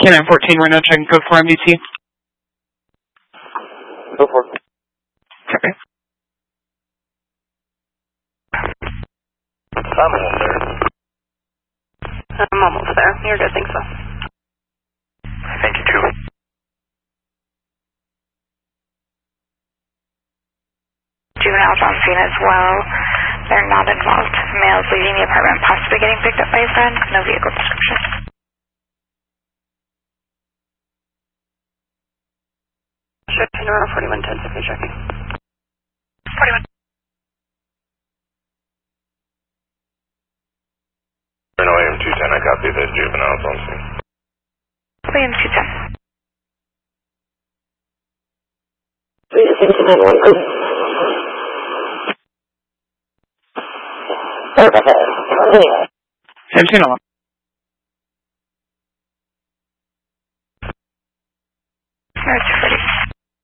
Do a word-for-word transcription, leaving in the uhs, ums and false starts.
nine fourteen, we're now checking code for M D T. Go for it. Okay. I'm almost there. I'm almost there. You're good, I think so. Thank you, too. Juveniles on scene as well. They're not involved. Males leaving the apartment, possibly getting picked up by a friend. No vehicle description. Shifting around forty-one ten, simply checking. forty-one. William two ten, I copy the juveniles on scene. William two ten. three six nine one group. seventeen alarm. Alright,